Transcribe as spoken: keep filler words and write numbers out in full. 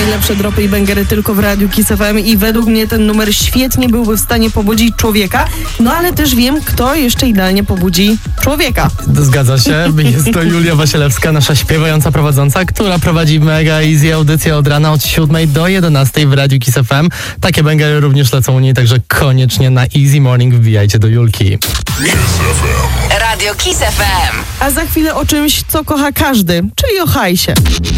najlepsze dropy i bęgery tylko w Radiu Kiss F M i według mnie ten numer świetnie byłby w stanie pobudzić człowieka, no ale też wiem, kto jeszcze idealnie pobudzi człowieka. Zgadza się, jest to Julia Wasielewska, nasza śpiewająca prowadząca, która prowadzi mega easy audycję od rana od siódmej do jedenastej w Radiu Kiss F M. Takie bęgery również lecą u niej, także koniecznie na Easy Morning wbijajcie do Julki. Radio Kiss F M. A za chwilę o czymś, co kocha każdy, czyli o hajsie.